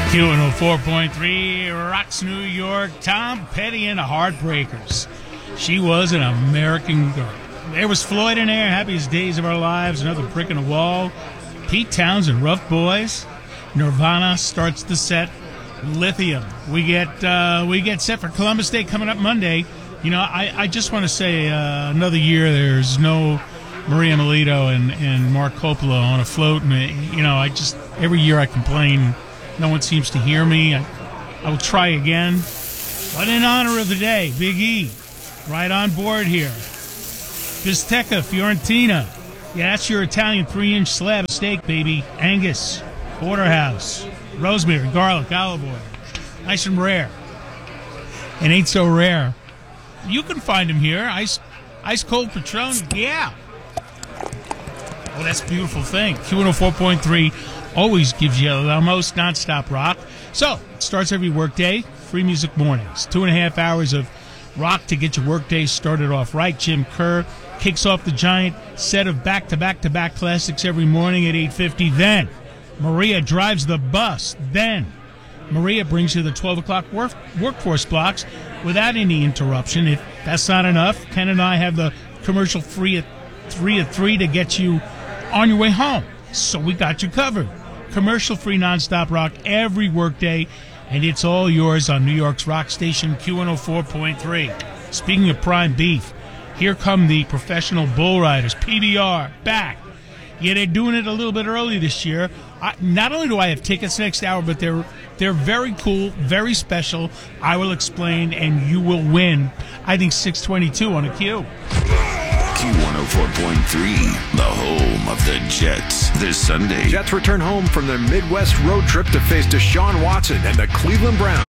Q104.3 Rocks New York. Tom Petty and the Heartbreakers. She was an American girl. There was Floyd in there, Happiest Days of Our Lives, Another Brick in the Wall. Pete Townsend, Rough Boys. Nirvana starts the set. Lithium. We get set for Columbus Day coming up Monday. You know, I just want to say another year there's no Maria Melito and Mark Coppola on a float. And, you know, every year I complain. No one seems to hear me. I will try again. But in honor of the day, Big E, right on board here. Bistecca, Fiorentina. Yeah, that's your Italian 3-inch slab of steak, baby. Angus, porterhouse, rosemary, garlic, olive oil. Nice and rare. It ain't so rare. You can find them here. Ice cold Patron, yeah. Oh, that's a beautiful thing. Q104.3 always gives you the most nonstop rock. So, it starts every workday. Free music mornings. 2.5 hours of rock to get your workday started off right. Jim Kerr kicks off the giant set of back-to-back-to-back classics every morning at 8:50. Then, Maria drives the bus. Then, Maria brings you the 12 o'clock workforce blocks without any interruption. If that's not enough, Ken and I have the commercial free at 3 to get you on your way home. So we got you covered. Commercial-free nonstop rock every workday, and it's all yours on New York's rock station Q104.3. Speaking of prime beef, here come the professional bull riders, PBR, back. Yeah, they're doing it a little bit early this year. Not only do I have tickets next hour, but they're very cool, very special. I will explain, and you will win. I think 622 on a Q. Q104.3, the home of the Jets. This Sunday, Jets return home from their Midwest road trip to face Deshaun Watson and the Cleveland Browns.